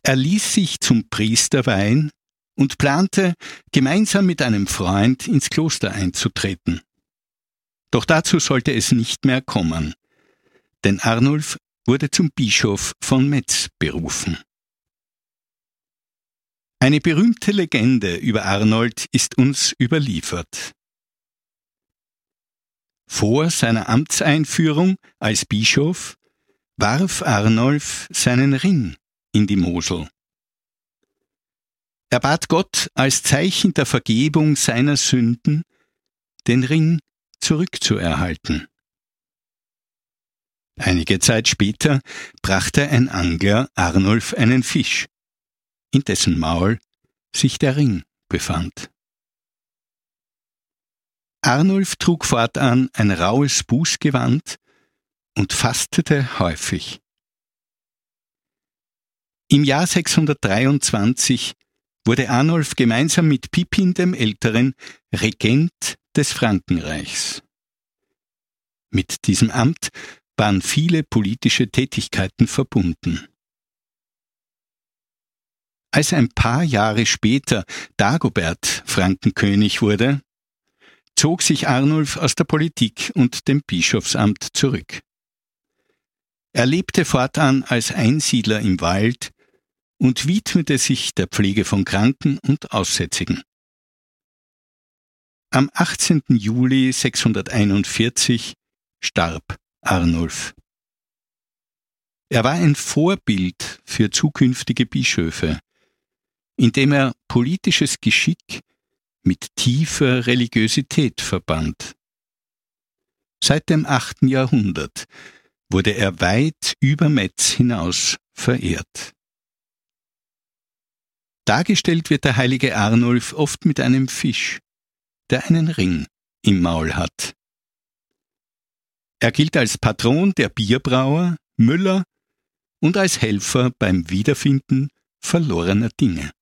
Er ließ sich zum Priester weihen und plante, gemeinsam mit einem Freund ins Kloster einzutreten. Doch dazu sollte es nicht mehr kommen, denn Arnulf wurde zum Bischof von Metz berufen. Eine berühmte Legende über Arnold ist uns überliefert. Vor seiner Amtseinführung als Bischof warf Arnulf seinen Ring in die Mosel. Er bat Gott als Zeichen der Vergebung seiner Sünden, den Ring zurückzuerhalten. Einige Zeit später brachte ein Angler Arnulf einen Fisch, in dessen Maul sich der Ring befand. Arnulf trug fortan ein rauhes Bußgewand und fastete häufig. Im Jahr 623 wurde Arnulf gemeinsam mit Pippin dem Älteren Regent des Frankenreichs. Mit diesem Amt waren viele politische Tätigkeiten verbunden. Als ein paar Jahre später Dagobert Frankenkönig wurde, zog sich Arnulf aus der Politik und dem Bischofsamt zurück. Er lebte fortan als Einsiedler im Wald und widmete sich der Pflege von Kranken und Aussätzigen. Am 18. Juli 641 starb Arnulf. Er war ein Vorbild für zukünftige Bischöfe, indem er politisches Geschick mit tiefer Religiosität verband. Seit dem 8. Jahrhundert wurde er weit über Metz hinaus verehrt. Dargestellt wird der heilige Arnulf oft mit einem Fisch, der einen Ring im Maul hat. Er gilt als Patron der Bierbrauer, Müller und als Helfer beim Wiederfinden verlorener Dinge.